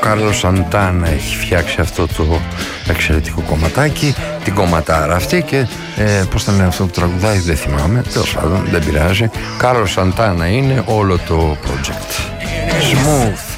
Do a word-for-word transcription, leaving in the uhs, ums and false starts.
Κάρλος Σαντάνα έχει φτιάξει αυτό το εξαιρετικό κομματάκι, την κομματάρα αυτή, και ε, πώς θα λένε αυτό το τραγουδάκι, δεν θυμάμαι, τέλος πάντων δεν πειράζει. Κάρλος Σαντάνα είναι όλο το project. Smooth.